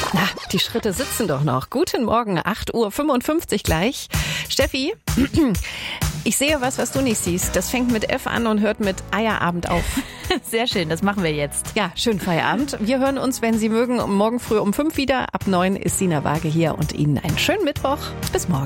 Na, die Schritte sitzen doch noch. Guten Morgen, 8:55 Uhr gleich. Steffi, ich sehe was du nicht siehst. Das fängt mit F an und hört mit Eierabend auf. Sehr schön, das machen wir jetzt. Ja, schönen Feierabend. Wir hören uns, wenn Sie mögen, morgen früh um 5 wieder. Ab 9 ist Sina Waage hier und Ihnen einen schönen Mittwoch. Bis morgen.